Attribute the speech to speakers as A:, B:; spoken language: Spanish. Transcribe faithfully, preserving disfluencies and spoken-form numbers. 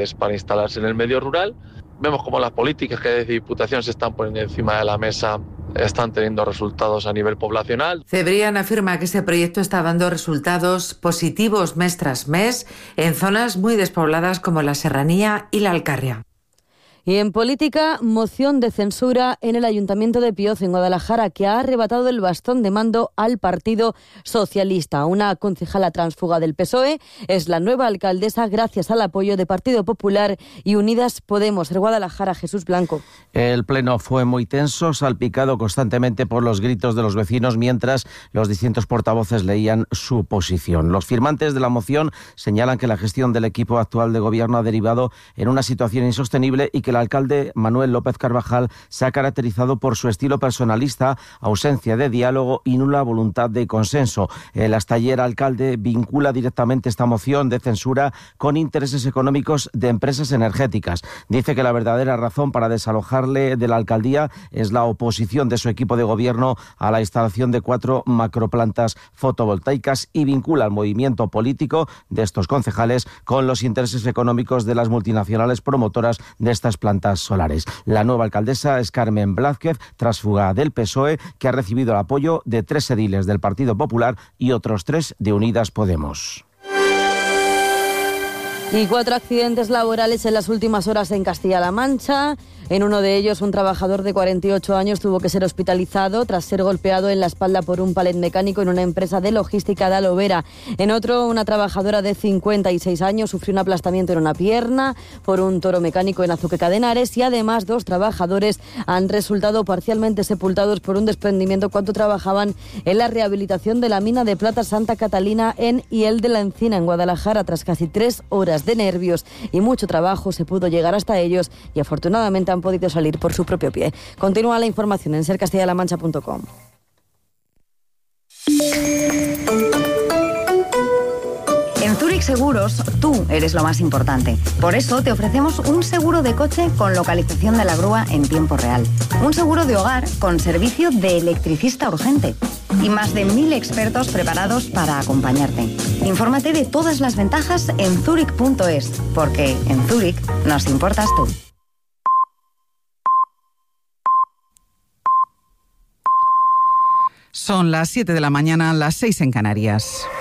A: Es para instalarse en el medio rural. Vemos cómo las políticas que desde Diputación se están poniendo encima de la mesa están teniendo resultados a nivel poblacional.
B: Cebrián afirma que este proyecto está dando resultados positivos mes tras mes en zonas muy despobladas como la Serranía y la Alcarria.
C: Y en política, moción de censura en el Ayuntamiento de Pioz, en Guadalajara, que ha arrebatado el bastón de mando al Partido Socialista. Una concejala tránsfuga del P S O E es la nueva alcaldesa gracias al apoyo de Partido Popular y Unidas Podemos. En Guadalajara, Jesús Blanco.
D: El pleno fue muy tenso, salpicado constantemente por los gritos de los vecinos mientras los distintos portavoces leían su posición. Los firmantes de la moción señalan que la gestión del equipo actual de gobierno ha derivado en una situación insostenible y que el alcalde Manuel López Carvajal se ha caracterizado por su estilo personalista, ausencia de diálogo y nula voluntad de consenso. El hasta ayer alcalde vincula directamente esta moción de censura con intereses económicos de empresas energéticas. Dice que la verdadera razón para desalojarle de la alcaldía es la oposición de su equipo de gobierno a la instalación de cuatro macroplantas fotovoltaicas y vincula el movimiento político de estos concejales con los intereses económicos de las multinacionales promotoras de estas plantas solares. La nueva alcaldesa es Carmen Blázquez, tránsfuga del P S O E, que ha recibido el apoyo de tres ediles del Partido Popular y otros tres de Unidas Podemos.
C: Y cuatro accidentes laborales en las últimas horas en Castilla-La Mancha. En uno de ellos, un trabajador de cuarenta y ocho años tuvo que ser hospitalizado tras ser golpeado en la espalda por un palet mecánico en una empresa de logística de Alovera. En otro, una trabajadora de cincuenta y seis años sufrió un aplastamiento en una pierna por un toro mecánico en Azuqueca de Henares y además dos trabajadores han resultado parcialmente sepultados por un desprendimiento cuando trabajaban en la rehabilitación de la mina de plata Santa Catalina en Hiel de la Encina, en Guadalajara. Tras casi tres horas de nervios y mucho trabajo se pudo llegar hasta ellos y afortunadamente han podido salir por su propio pie. Continúa la información en ser castilla la mancha punto com.
E: En Zurich Seguros, tú eres lo más importante. Por eso te ofrecemos un seguro de coche con localización de la grúa en tiempo real. Un seguro de hogar con servicio de electricista urgente. Y más de mil expertos preparados para acompañarte. Infórmate de todas las ventajas en zurich punto es, porque en Zurich nos importas tú.
F: Son las siete de la mañana, las seis en Canarias.